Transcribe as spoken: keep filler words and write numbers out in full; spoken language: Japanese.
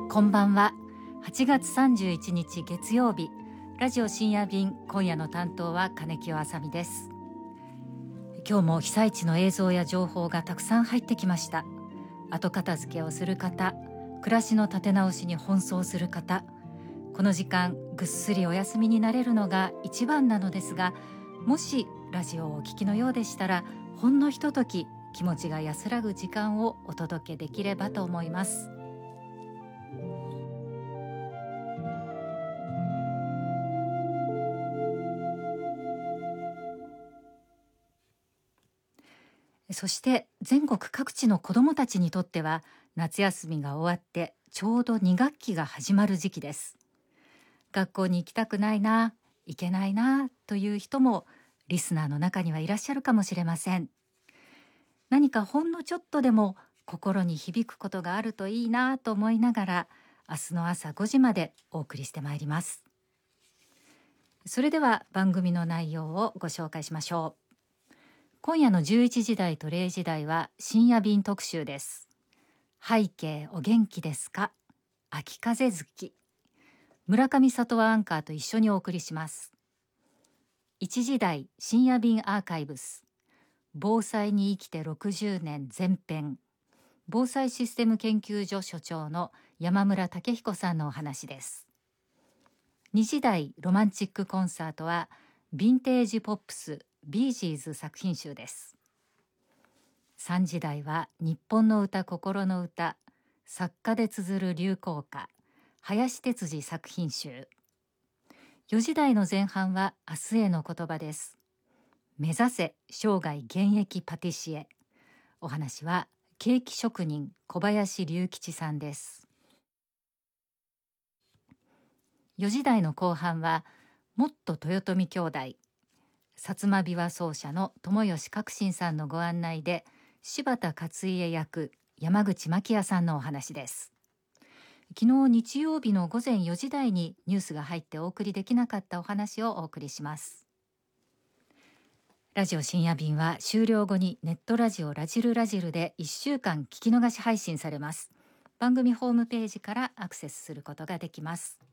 こんばんは。はちがつさんじゅういちにち月曜日、ラジオ深夜便、今夜の担当は金清あさみです。今日も被災地の映像や情報がたくさん入ってきました。後片付けをする方、暮らしの立て直しに奔走する方、この時間ぐっすりお休みになれるのが一番なのですが、もしラジオをお聞きのようでしたら、ほんのひととき気持ちが安らぐ時間をお届けできればと思います。そして全国各地の子どもたちにとっては、夏休みが終わってちょうどに学期が始まる時期です。学校に行きたくないな、行けないなという人もリスナーの中にはいらっしゃるかもしれません。何かほんのちょっとでも心に響くことがあるといいなと思いながら、明日の朝ごじまでお送りしてまいります。それでは番組の内容をご紹介しましょう。今夜のじゅういちじ台とれいじ台は深夜便特集です。背景お元気ですか、秋風月。村上里はアンカーと一緒にお送りします。いちじ台深夜便アーカイブス、防災に生きてろくじゅうねん前編、防災システム研究所所長の山村武彦さんのお話です。にじ台ロマンチックコンサートはヴィンテージポップスビージーズ作品集です。さんじ台は日本の歌心の歌、作家で綴る流行歌、林哲司作品集。よじ台の前半は明日への言葉です。目指せ生涯現役パティシエ。お話はケーキ職人小林隆吉さんです。よじ台の後半はもっと豊臣兄弟、薩摩琵琶奏者の友吉革新さんのご案内で、柴田勝家役山口真紀也さんのお話です。昨日日曜日のごぜんよじ台にニュースが入ってお送りできなかったお話をお送りします。ラジオ深夜便は終了後にネットラジオラジルラジルでいっしゅうかん聞き逃し配信されます。番組ホームページからアクセスすることができます。